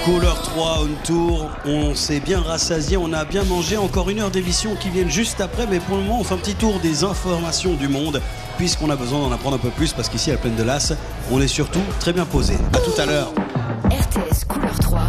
Couleur 3 on tour, on s'est bien rassasié, on a bien mangé, encore une heure d'émission qui viennent juste après, mais pour le moment on fait un petit tour des informations du monde, puisqu'on a besoin d'en apprendre un peu plus, parce qu'ici à la Plaine de l'As, on est surtout très bien posé. A tout à l'heure. RTS Couleur 3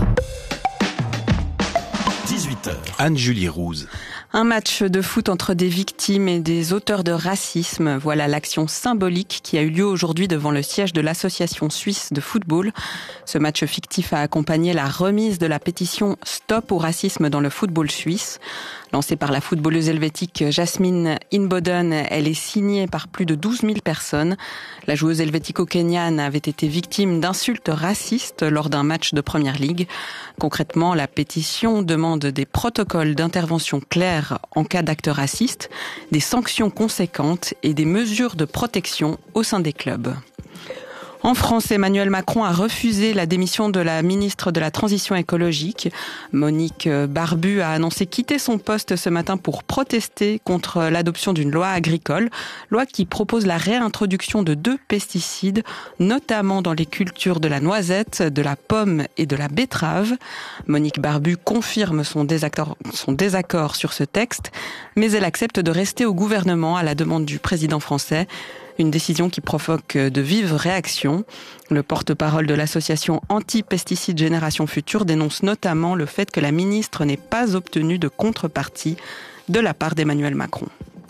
18h. Anne-Julie Rouse. Un match de foot entre des victimes et des auteurs de racisme. Voilà l'action symbolique qui a eu lieu aujourd'hui devant le siège de l'association suisse de football. Ce match fictif a accompagné la remise de la pétition Stop au racisme dans le football suisse. Lancée par la footballeuse helvétique Jasmine Inboden, elle est signée par plus de 12 000 personnes. La joueuse helvético-kenyane avait été victime d'insultes racistes lors d'un match de Première Ligue. Concrètement, la pétition demande des protocoles d'intervention clairs en cas d'actes racistes, des sanctions conséquentes et des mesures de protection au sein des clubs. En France, Emmanuel Macron a refusé la démission de la ministre de la Transition écologique. Monique Barbu a annoncé quitter son poste ce matin pour protester contre l'adoption d'une loi agricole, loi qui propose la réintroduction de 2 pesticides, notamment dans les cultures de la noisette, de la pomme et de la betterave. Monique Barbu confirme son désaccord sur ce texte, mais elle accepte de rester au gouvernement à la demande du président français. Une décision qui provoque de vives réactions. Le porte-parole de l'association anti-pesticides Génération Future dénonce notamment le fait que la ministre n'ait pas obtenu de contrepartie de la part d'Emmanuel Macron.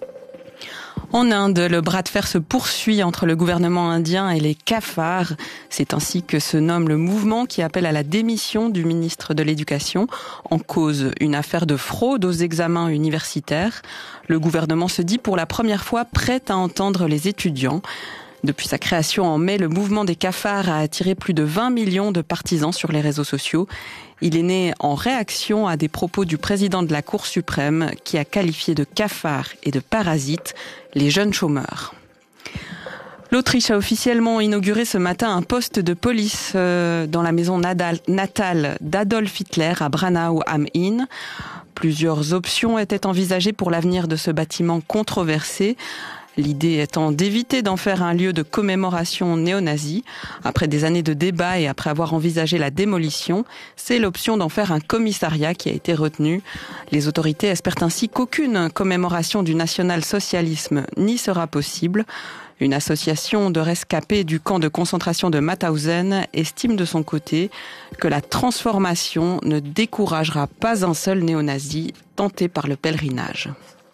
En Inde, le bras de fer se poursuit entre le gouvernement indien et les cafards. C'est ainsi que se nomme le mouvement qui appelle à la démission du ministre de l'Éducation. En cause, une affaire de fraude aux examens universitaires. Le gouvernement se dit pour la première fois prêt à entendre les étudiants. Depuis sa création en mai, le mouvement des cafards a attiré plus de 20 millions de partisans sur les réseaux sociaux. Il est né en réaction à des propos du président de la Cour suprême qui a qualifié de cafards et de parasites les jeunes chômeurs. L'Autriche a officiellement inauguré ce matin un poste de police dans la maison natale d'Adolf Hitler à Branau am Inn. Plusieurs options étaient envisagées pour l'avenir de ce bâtiment controversé. L'idée étant d'éviter d'en faire un lieu de commémoration néo-nazi. Après des années de débats et après avoir envisagé la démolition, c'est l'option d'en faire un commissariat qui a été retenue. Les autorités espèrent ainsi qu'aucune commémoration du national-socialisme n'y sera possible. Une association de rescapés du camp de concentration de Mauthausen estime de son côté que la transformation ne découragera pas un seul néo-nazi tenté par le pèlerinage.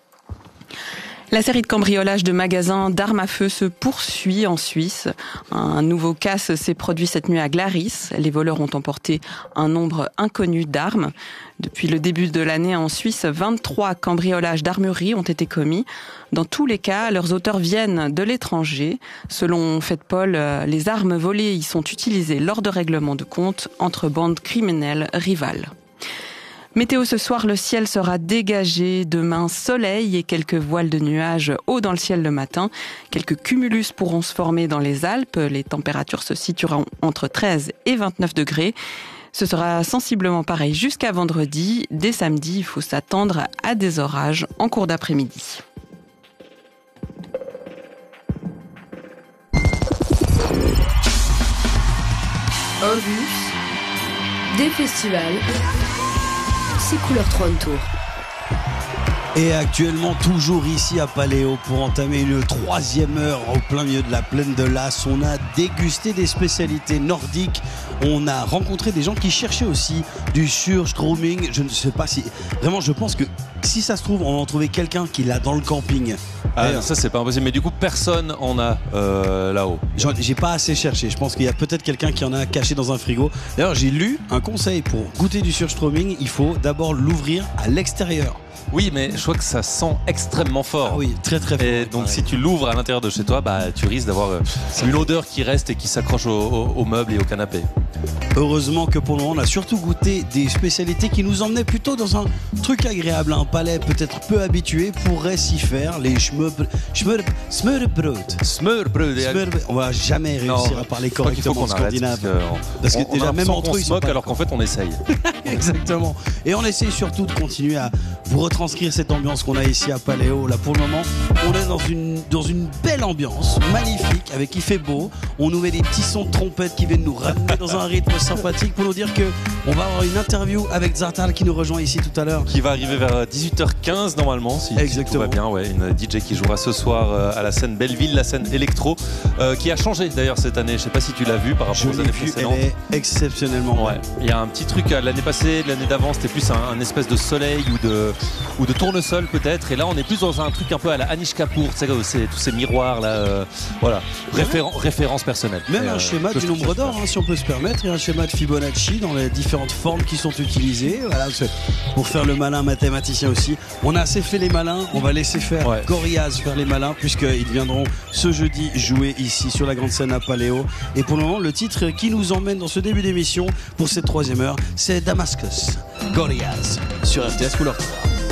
La série de cambriolages de magasins d'armes à feu se poursuit en Suisse. Un nouveau casse s'est produit cette nuit à Glaris. Les voleurs ont emporté un nombre inconnu d'armes. Depuis le début de l'année en Suisse, 23 cambriolages d'armurerie ont été commis. Dans tous les cas, leurs auteurs viennent de l'étranger. Selon Fedpol, les armes volées y sont utilisées lors de règlements de compte entre bandes criminelles rivales. Météo ce soir, le ciel sera dégagé. Demain, soleil et quelques voiles de nuages haut dans le ciel le matin. Quelques cumulus pourront se former dans les Alpes. Les températures se situeront entre 13 et 29 degrés. Ce sera sensiblement pareil jusqu'à vendredi. Dès samedi, il faut s'attendre à des orages en cours d'après-midi. Un bus, des festivals, c'est Couleur 3 on tour. Et actuellement toujours ici à Paléo pour entamer une 3e heure au plein milieu de la Plaine de l'As. On a dégusté des spécialités nordiques. On a rencontré des gens qui cherchaient aussi du surströmming. Je ne sais pas si... Vraiment, je pense que si ça se trouve, on va en trouver quelqu'un qui l'a dans le camping. Ah, ça c'est pas impossible, mais du coup personne en a là-haut. J'ai pas assez cherché. Je pense qu'il y a peut-être quelqu'un qui en a caché dans un frigo. D'ailleurs, j'ai lu un conseil pour goûter du surströmming. Il faut d'abord l'ouvrir à l'extérieur. Oui, mais je crois que ça sent extrêmement fort. Ah oui, très très fort. Et donc si tu l'ouvres à l'intérieur de chez toi, tu risques d'avoir une odeur qui reste et qui s'accroche aux meubles et au canapé. Heureusement que pour le moment on a surtout goûté des spécialités qui nous emmenaient plutôt dans un truc agréable. Un palais peut-être peu habitué pourrait s'y faire. Les smørbrød. On va jamais réussir à parler correctement en scandinave. Parce que déjà même entre eux ils se moquent alors qu'en fait on essaye. Exactement. Et on essaye surtout de continuer à vous retranscrire cette ambiance qu'on a ici à Paléo. Là, pour le moment, on est dans une belle ambiance, magnifique, avec il fait beau. On nous met des petits sons de trompette qui viennent nous ramener dans un rythme sympathique pour nous dire que on va avoir une interview avec Zartal qui nous rejoint ici tout à l'heure. Qui va arriver vers 18h15 normalement, si tout va bien. Ouais, une DJ qui jouera ce soir à la scène Belleville, la scène électro, qui a changé d'ailleurs cette année. Je sais pas si tu l'as vu par rapport aux années précédentes. Elle est exceptionnellement belle. Il y a un petit truc l'année passée, l'année d'avant, c'était plus un espèce de soleil ou de tournesol peut-être. Et là, on est plus dans un truc un peu à la Anish Kapoor, tu sais, tous ces miroirs là, voilà, référence personnelle. Même un schéma du nombre d'or, si on peut se permettre, et un schéma de Fibonacci dans les différentes formes qui sont utilisées. Voilà, pour faire le malin mathématicien aussi. On a assez fait les malins, on va laisser faire Gorillaz faire les malins, puisqu'ils viendront ce jeudi jouer ici sur la grande scène à Paléo. Et pour le moment, le titre qui nous emmène dans ce début d'émission pour cette troisième heure, c'est Damascus, Gorillaz sur RTS Couleur 3.